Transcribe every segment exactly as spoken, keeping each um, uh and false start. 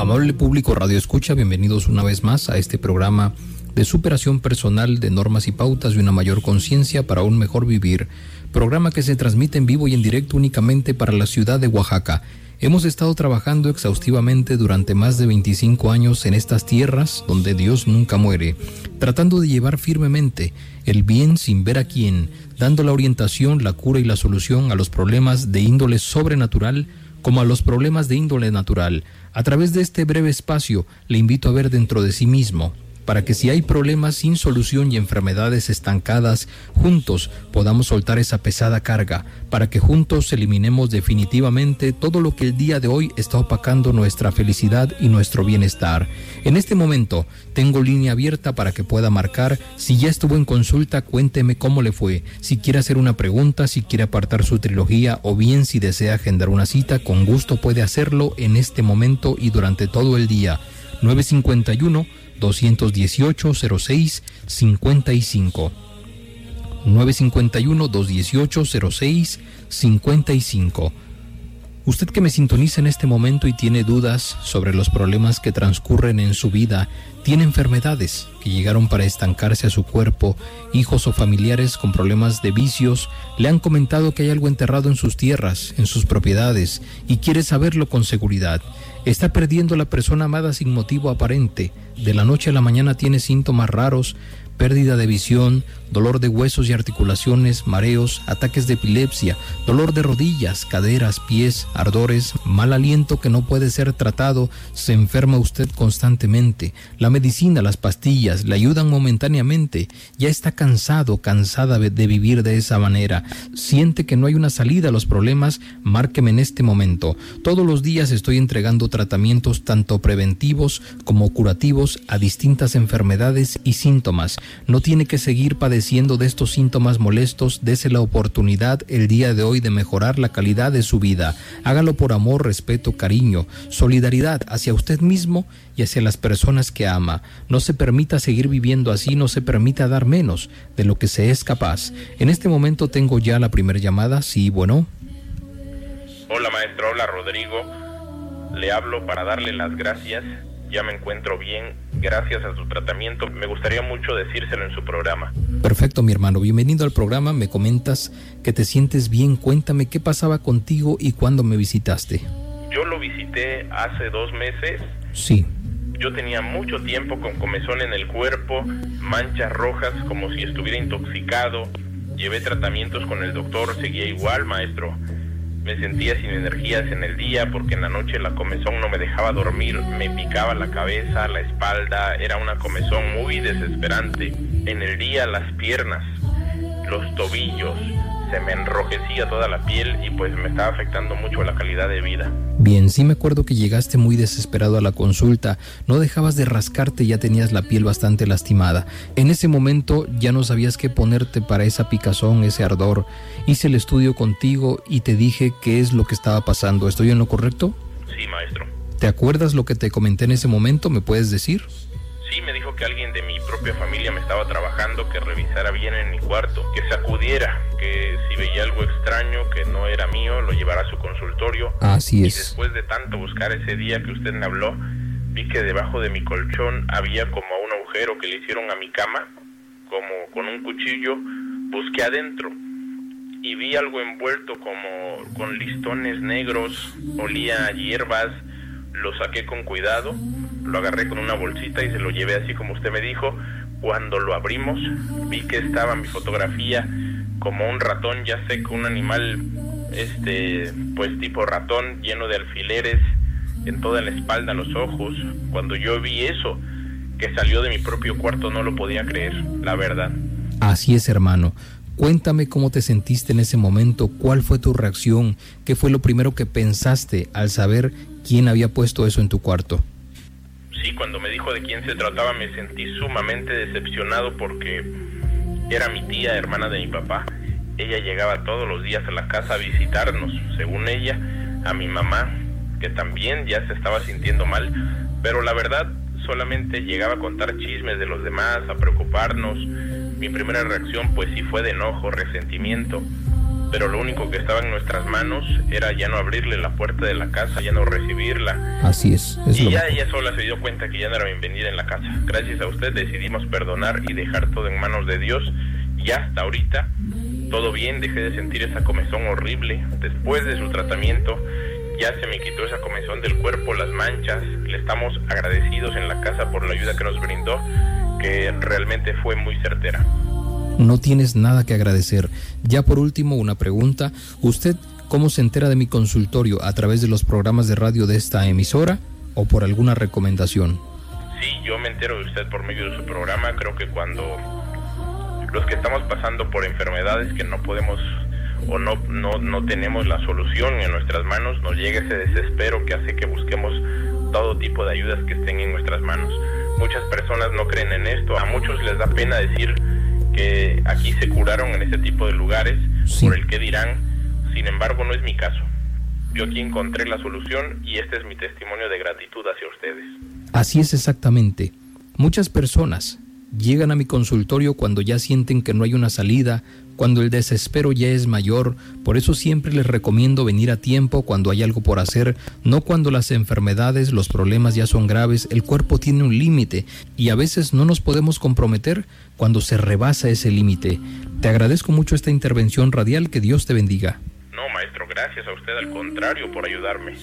Amable público Radio Escucha, bienvenidos una vez más a este programa de superación personal, de normas y pautas y una mayor conciencia para un mejor vivir. Programa que se transmite en vivo y en directo únicamente para la ciudad de Oaxaca. Hemos estado trabajando exhaustivamente durante más de veinticinco años en estas tierras donde Dios nunca muere, tratando de llevar firmemente el bien sin ver a quién, dando la orientación, la cura y la solución a los problemas de índole sobrenatural como a los problemas de índole natural. A través de este breve espacio le invito a ver dentro de sí mismo, para que si hay problemas sin solución y enfermedades estancadas, juntos podamos soltar esa pesada carga, para que juntos eliminemos definitivamente todo lo que el día de hoy está opacando nuestra felicidad y nuestro bienestar. En este momento tengo línea abierta para que pueda marcar. Si ya estuvo en consulta, cuénteme cómo le fue. Si quiere hacer una pregunta, si quiere apartar su trilogía o bien si desea agendar una cita, con gusto puede hacerlo en este momento y durante todo el día. nueve cinco uno, dos uno ocho, cero seis cinco cinco. nueve cinco uno, dos uno ocho, cero seis cinco cinco. Usted que me sintoniza en este momento y tiene dudas sobre los problemas que transcurren en su vida, tiene enfermedades que llegaron para estancarse a su cuerpo, hijos o familiares con problemas de vicios, le han comentado que hay algo enterrado en sus tierras, en sus propiedades, y quiere saberlo con seguridad. Está perdiendo la persona amada sin motivo aparente. De la noche a la mañana tiene síntomas raros, pérdida de visión, dolor de huesos y articulaciones, mareos, ataques de epilepsia, dolor de rodillas, caderas, pies, ardores, mal aliento que no puede ser tratado. Se enferma usted constantemente. La medicina, las pastillas le ayudan momentáneamente. Ya está cansado, cansada de vivir de esa manera. Siente que no hay una salida a los problemas. Márqueme en este momento. Todos los días estoy entregando tratamientos tanto preventivos como curativos a distintas enfermedades y síntomas. No tiene que seguir padeciendo de estos síntomas molestos. Dese la oportunidad el día de hoy de mejorar la calidad de su vida. Hágalo por amor, respeto, cariño, solidaridad hacia usted mismo y hacia las personas que ama. No se permita seguir viviendo así, no se permita dar menos de lo que se es capaz. En este momento tengo ya la primera llamada. Sí, bueno. Hola maestro, hola Rodrigo. Le hablo para darle las gracias. Ya me encuentro bien, gracias a su tratamiento. Me gustaría mucho decírselo en su programa. Perfecto, mi hermano. Bienvenido al programa. Me comentas que te sientes bien. Cuéntame qué pasaba contigo y cuándo me visitaste. Yo lo visité hace dos meses. Sí. Yo tenía mucho tiempo con comezón en el cuerpo, manchas rojas como si estuviera intoxicado. Llevé tratamientos con el doctor, seguía igual, maestro. Me sentía sin energías en el día porque en la noche la comezón no me dejaba dormir, me picaba la cabeza, la espalda, era una comezón muy desesperante. En el día las piernas, los tobillos, se me enrojecía toda la piel y pues me estaba afectando mucho la calidad de vida. Bien, sí me acuerdo que llegaste muy desesperado a la consulta, no dejabas de rascarte, ya tenías la piel bastante lastimada. En ese momento ya no sabías qué ponerte para esa picazón, ese ardor. Hice el estudio contigo y te dije qué es lo que estaba pasando. ¿Estoy en lo correcto? Sí, maestro. ¿Te acuerdas lo que te comenté en ese momento? ¿Me puedes decir? Sí, me dijo que alguien de mi propia familia me estaba trabajando, que revisara bien en mi cuarto, que sacudiera, que si veía algo extraño que no era mío, lo llevara a su consultorio. Así es. Y después de tanto buscar ese día que usted me habló, vi que debajo de mi colchón había como un agujero que le hicieron a mi cama, como con un cuchillo. Busqué adentro y vi algo envuelto como con listones negros, olía a hierbas. Lo saqué con cuidado, lo agarré con una bolsita y se lo llevé así como usted me dijo. Cuando lo abrimos, vi que estaba mi fotografía como un ratón ya seco, un animal, este, pues tipo ratón, lleno de alfileres en toda la espalda, los ojos. Cuando yo vi eso, que salió de mi propio cuarto, no lo podía creer, la verdad. Así es, hermano. Cuéntame cómo te sentiste en ese momento, cuál fue tu reacción, qué fue lo primero que pensaste al saber quién había puesto eso en tu cuarto. Sí, cuando me dijo de quién se trataba me sentí sumamente decepcionado porque era mi tía, hermana de mi papá. Ella llegaba todos los días a la casa a visitarnos, según ella, a mi mamá, que también ya se estaba sintiendo mal, pero la verdad solamente llegaba a contar chismes de los demás, a preocuparnos. Mi primera reacción pues sí fue de enojo, resentimiento, pero lo único que estaba en nuestras manos era ya no abrirle la puerta de la casa, ya no recibirla. Así es. es y lo ya mejor. ella sola se dio cuenta que ya no era bienvenida en la casa. Gracias a usted decidimos perdonar y dejar todo en manos de Dios. Y hasta ahorita, todo bien, dejé de sentir esa comezón horrible. Después de su tratamiento, ya se me quitó esa comezón del cuerpo, las manchas. Le estamos agradecidos en la casa por la ayuda que nos brindó, que realmente fue muy certera. No tienes nada que agradecer. Ya por último, una pregunta. ¿Usted cómo se entera de mi consultorio? ¿A través de los programas de radio de esta emisora o por alguna recomendación? Sí, yo me entero de usted por medio de su programa. Creo que cuando los que estamos pasando por enfermedades que no podemos o no, no, no tenemos la solución en nuestras manos, nos llega ese desespero que hace que busquemos todo tipo de ayudas que estén en nuestras manos. Muchas personas no creen en esto. A muchos les da pena decir que aquí se curaron en ese tipo de lugares, sí, por el que dirán. Sin embargo, no es mi caso. Yo aquí encontré la solución y este es mi testimonio de gratitud hacia ustedes. Así es exactamente. Muchas personas llegan a mi consultorio cuando ya sienten que no hay una salida, cuando el desespero ya es mayor. Por eso siempre les recomiendo venir a tiempo cuando hay algo por hacer, no cuando las enfermedades, los problemas ya son graves. El cuerpo tiene un límite y a veces no nos podemos comprometer cuando se rebasa ese límite. Te agradezco mucho esta intervención radial, que Dios te bendiga. No, maestro, gracias a usted, al contrario, por ayudarme.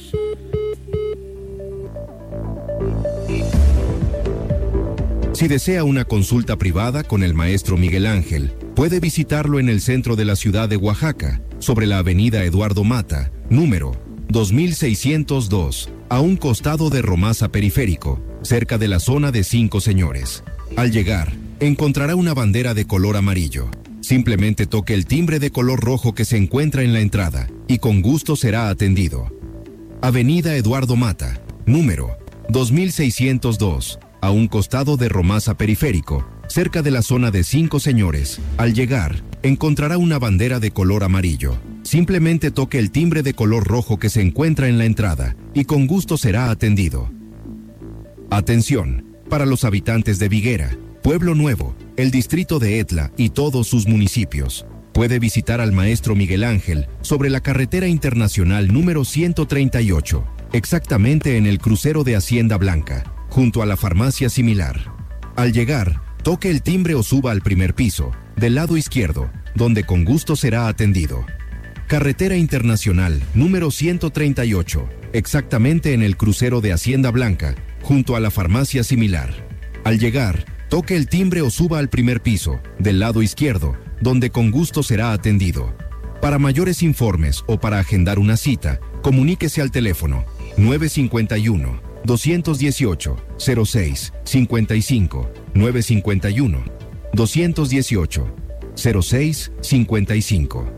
Si desea una consulta privada con el maestro Miguel Ángel, puede visitarlo en el centro de la ciudad de Oaxaca, sobre la avenida Eduardo Mata, número dos mil seiscientos dos, a un costado de Romasa Periférico, cerca de la zona de Cinco Señores. Al llegar, encontrará una bandera de color amarillo. Simplemente toque el timbre de color rojo que se encuentra en la entrada y con gusto será atendido. Avenida Eduardo Mata, número dos mil seiscientos dos, a un costado de Romasa Periférico, cerca de la zona de Cinco Señores. Al llegar, encontrará una bandera de color amarillo. Simplemente toque el timbre de color rojo que se encuentra en la entrada y con gusto será atendido. Atención, para los habitantes de Viguera, Pueblo Nuevo, el distrito de Etla y todos sus municipios. Puede visitar al maestro Miguel Ángel sobre la carretera internacional número ciento treinta y ocho, exactamente en el crucero de Hacienda Blanca, junto a la farmacia Similar. Al llegar, toque el timbre o suba al primer piso, del lado izquierdo, donde con gusto será atendido. Carretera Internacional número ciento treinta y ocho, exactamente en el crucero de Hacienda Blanca, junto a la farmacia Similar. Al llegar, toque el timbre o suba al primer piso, del lado izquierdo, donde con gusto será atendido. Para mayores informes o para agendar una cita, comuníquese al teléfono nueve cinco uno, dos uno ocho, cero seis cinco cinco, nueve cinco uno, dos uno ocho, cero seis cinco cinco.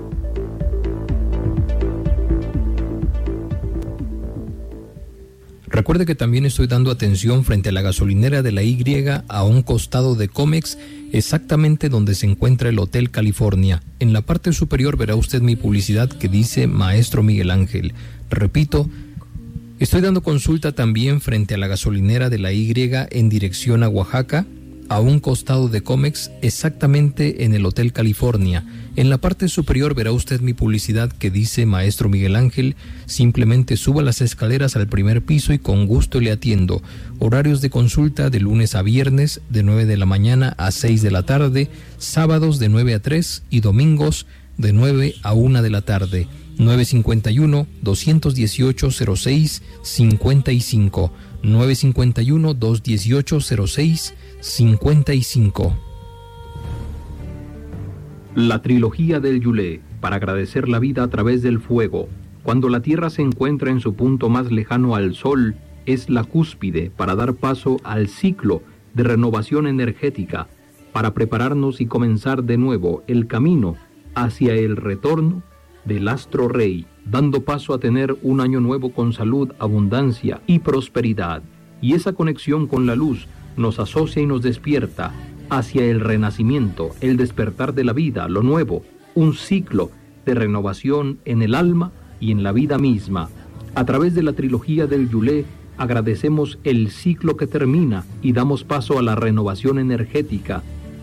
Recuerde que también estoy dando atención frente a la gasolinera de la Y, a un costado de Comex, exactamente donde se encuentra el Hotel California. En la parte superior verá usted mi publicidad que dice Maestro Miguel Ángel. Repito, estoy dando consulta también frente a la gasolinera de la Y en dirección a Oaxaca, a un costado de Comex, exactamente en el Hotel California. En la parte superior verá usted mi publicidad que dice Maestro Miguel Ángel. Simplemente suba las escaleras al primer piso y con gusto le atiendo. Horarios de consulta de lunes a viernes de nueve de la mañana a seis de la tarde, sábados de nueve a tres y domingos de nueve a una de la tarde. nueve cinco uno, dos uno ocho, cero seis cinco cinco, nueve cinco uno, dos uno ocho, cero seis cinco cinco. La trilogía del Yulé, para agradecer la vida a través del fuego. Cuando la Tierra se encuentra en su punto más lejano al Sol, es la cúspide para dar paso al ciclo de renovación energética, para prepararnos y comenzar de nuevo el camino hacia el retorno del astro rey, dando paso a tener un año nuevo con salud, abundancia y prosperidad. Y esa conexión con la luz nos asocia y nos despierta hacia el renacimiento, el despertar de la vida, lo nuevo, un ciclo de renovación en el alma y en la vida misma. A través de la trilogía del Yulé agradecemos el ciclo que termina y damos paso a la renovación energética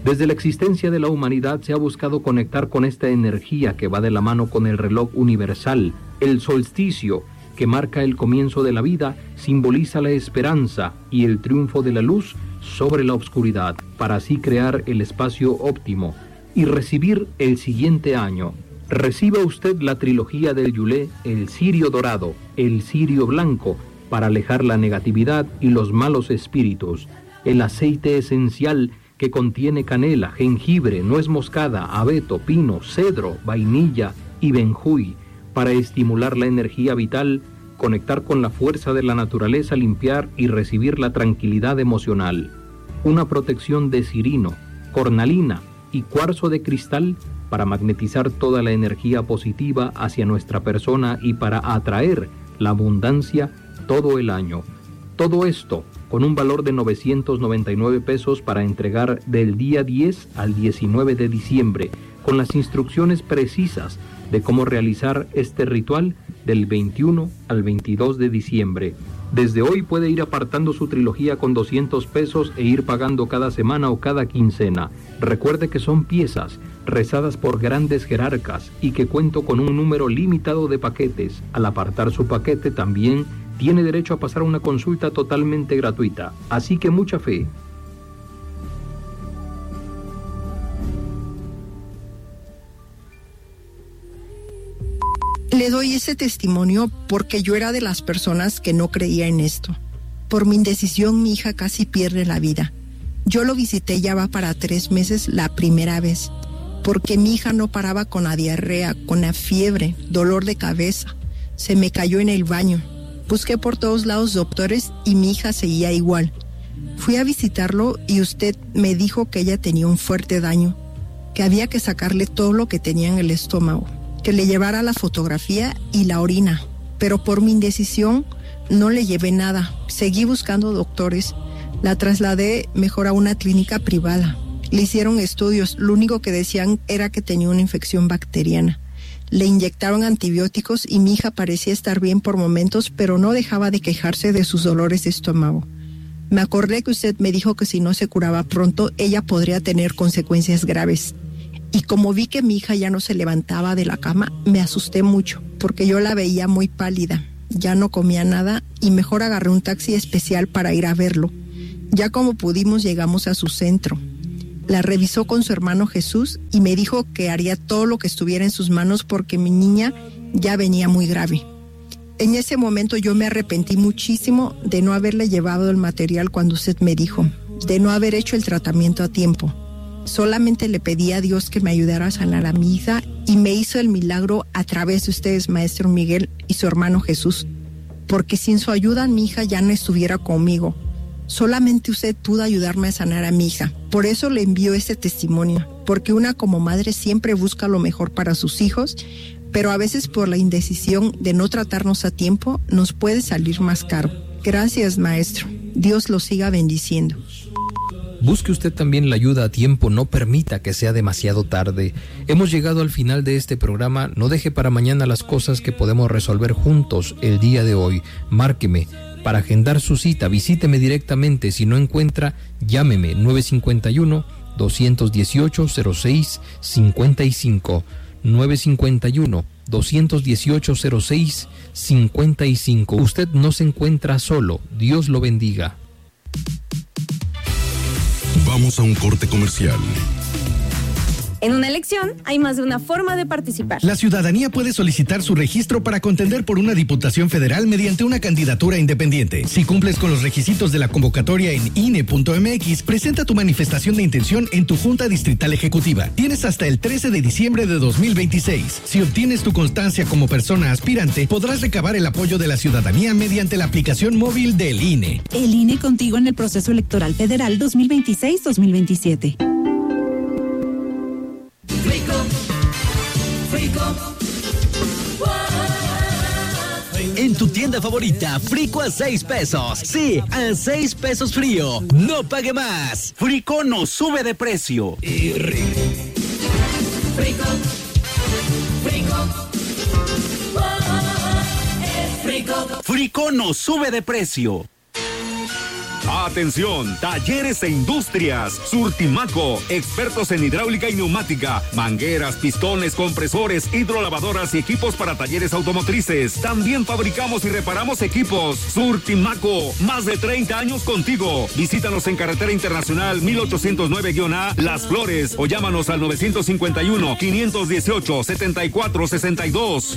Desde la existencia de la humanidad se ha buscado conectar con esta energía que va de la mano con el reloj universal. El solsticio, que marca el comienzo de la vida, simboliza la esperanza y el triunfo de la luz sobre la oscuridad, para así crear el espacio óptimo y recibir el siguiente año. Reciba usted la trilogía del Yulé, el cirio dorado, el cirio blanco, para alejar la negatividad y los malos espíritus. El aceite esencial que contiene canela, jengibre, nuez moscada, abeto, pino, cedro, vainilla y benjuy, para estimular la energía vital, conectar con la fuerza de la naturaleza, limpiar y recibir la tranquilidad emocional. Una protección de cirino, cornalina y cuarzo de cristal para magnetizar toda la energía positiva hacia nuestra persona y para atraer la abundancia todo el año. Todo esto con un valor de novecientos noventa y nueve pesos para entregar del día diez al diecinueve de diciembre, con las instrucciones precisas de cómo realizar este ritual del veintiuno al veintidós de diciembre. Desde hoy puede ir apartando su trilogía con doscientos pesos e ir pagando cada semana o cada quincena. Recuerde que son piezas rezadas por grandes jerarcas y que cuento con un número limitado de paquetes. Al apartar su paquete también tiene derecho a pasar una consulta totalmente gratuita. Así que mucha fe. Le doy ese testimonio porque yo era de las personas que no creía en esto. Por mi indecisión, mi hija casi pierde la vida. Yo lo visité, ya va para tres meses la primera vez, porque mi hija no paraba con la diarrea, con la fiebre, dolor de cabeza. Se me cayó en el baño. Busqué por todos lados doctores y mi hija seguía igual. Fui a visitarlo y usted me dijo que ella tenía un fuerte daño, que había que sacarle todo lo que tenía en el estómago, que le llevara la fotografía y la orina, pero por mi indecisión no le llevé nada. Seguí buscando doctores, la trasladé mejor a una clínica privada. Le hicieron estudios, lo único que decían era que tenía una infección bacteriana. Le inyectaron antibióticos y mi hija parecía estar bien por momentos, pero no dejaba de quejarse de sus dolores de estómago. Me acordé que usted me dijo que si no se curaba pronto, ella podría tener consecuencias graves. Y como vi que mi hija ya no se levantaba de la cama, me asusté mucho, porque yo la veía muy pálida. Ya no comía nada y mejor agarré un taxi especial para ir a verlo. Ya como pudimos llegamos a su centro. La revisó con su hermano Jesús y me dijo que haría todo lo que estuviera en sus manos porque mi niña ya venía muy grave. En ese momento yo me arrepentí muchísimo de no haberle llevado el material cuando usted me dijo, de no haber hecho el tratamiento a tiempo. Solamente le pedí a Dios que me ayudara a sanar a mi hija y me hizo el milagro a través de ustedes, Maestro Miguel y su hermano Jesús, porque sin su ayuda mi hija ya no estuviera conmigo. Solamente usted pudo ayudarme a sanar a mi hija. Por eso le envío este testimonio, porque una como madre siempre busca lo mejor para sus hijos, pero a veces por la indecisión de no tratarnos a tiempo nos puede salir más caro. Gracias, maestro. Dios lo siga bendiciendo. Busque usted también la ayuda a tiempo, no permita que sea demasiado tarde. Hemos llegado al final de este programa, no deje para mañana las cosas que podemos resolver juntos el día de hoy. Márqueme para agendar su cita, visíteme directamente, si no encuentra, llámeme nueve cinco uno, dos uno ocho, cero seis cinco cinco, nueve cinco uno, dos uno ocho, cero seis cinco cinco. Usted no se encuentra solo, Dios lo bendiga. Vamos a un corte comercial. En una elección hay más de una forma de participar. La ciudadanía puede solicitar su registro para contender por una diputación federal mediante una candidatura independiente. Si cumples con los requisitos de la convocatoria en I N E punto M X, presenta tu manifestación de intención en tu Junta Distrital Ejecutiva. Tienes hasta el trece de diciembre de dos mil veintiséis. Si obtienes tu constancia como persona aspirante, podrás recabar el apoyo de la ciudadanía mediante la aplicación móvil del I N E. El I N E contigo en el proceso electoral federal dos mil veintiséis dos mil veintisiete. En tu tienda favorita, Frico a seis pesos. Sí, a seis pesos frío. No pague más. Frico no sube de precio. Y rico. Frico. Frico. Oh, es Frico. Frico no sube de precio. Atención, talleres e industrias. Surtimaco, expertos en hidráulica y neumática, mangueras, pistones, compresores, hidrolavadoras y equipos para talleres automotrices. También fabricamos y reparamos equipos. Surtimaco, más de treinta años contigo. Visítanos en Carretera Internacional mil ochocientos nueve A, Las Flores, o llámanos al nueve cinco uno, quinientos dieciocho, setenta y cuatro sesenta y dos.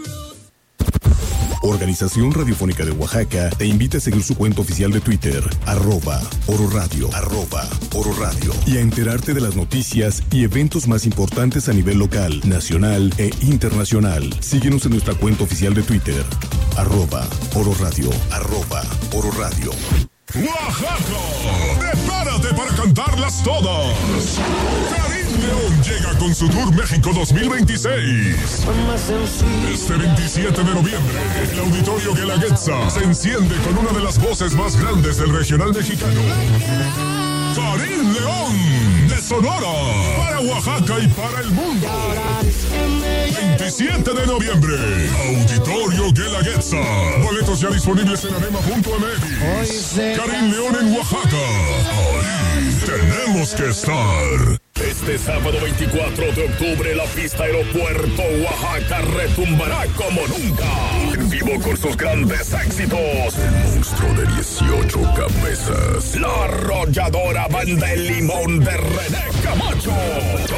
Organización Radiofónica de Oaxaca te invita a seguir su cuenta oficial de Twitter, arroba Oro Radio, arroba Oro Radio, y a enterarte de las noticias y eventos más importantes a nivel local, nacional e internacional. Síguenos en nuestra cuenta oficial de Twitter, arroba Oro Radio, arroba Oro Radio. ¡Oaxaca! ¡Prepárate para cantarlas todas! Karim León llega con su Tour México dos mil veintiséis. Este veintisiete de noviembre, el Auditorio Guelaguetza se enciende con una de las voces más grandes del regional mexicano. Karim León, de Sonora, para Oaxaca y para el mundo. veintisiete de noviembre, Auditorio Guelaguetza. Boletos ya disponibles en arema punto m x. Karim León en Oaxaca. Ahí tenemos que estar. Este sábado veinticuatro de octubre, la pista Aeropuerto Oaxaca retumbará como nunca. En vivo con sus grandes éxitos. El monstruo de dieciocho cabezas. La arrolladora Banda El Limón de René Camacho.